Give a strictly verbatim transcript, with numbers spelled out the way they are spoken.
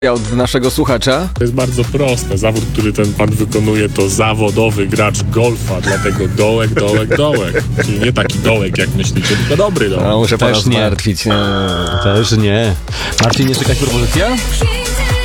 od naszego słuchacza. To jest bardzo proste. Zawód, który ten pan wykonuje, to zawodowy gracz golfa, dlatego dołek, dołek, dołek. Czyli nie taki dołek, jak myślicie, tylko dobry dołek. No, muszę pana Też nie. zmartwić. Nie. Też nie. Marcin, jeszcze jakaś propozycja?